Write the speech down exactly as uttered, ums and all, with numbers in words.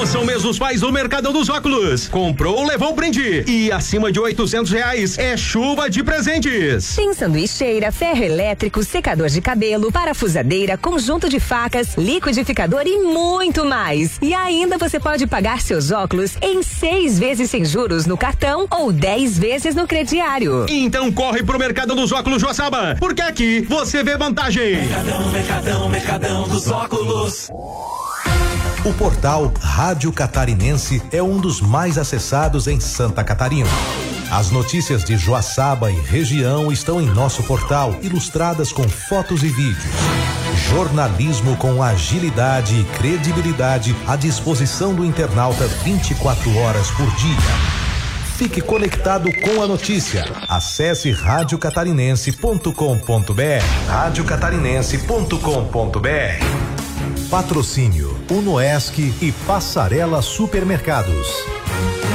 Atenção mesmo os pais do Mercadão dos Óculos. Comprou, levou o brinde. E acima de oitocentos reais é chuva de presentes. Tem sanduicheira, ferro elétrico, secador de cabelo, parafusadeira, conjunto de facas, liquidificador e muito mais. E ainda você pode pagar seus óculos em seis vezes sem juros no cartão ou dez vezes no crediário. Então corre pro Mercadão dos Óculos Joaçaba, porque aqui você vê vantagem. Mercadão, Mercadão, Mercadão dos Óculos. O portal Rádio Catarinense é um dos mais acessados em Santa Catarina. As notícias de Joaçaba e região estão em nosso portal, ilustradas com fotos e vídeos. Jornalismo com agilidade e credibilidade à disposição do internauta vinte e quatro horas por dia. Fique conectado com a notícia. Acesse rádio catarinense ponto com ponto br. rádio catarinense ponto com ponto br. Patrocínio Unoesc e Passarela Supermercados.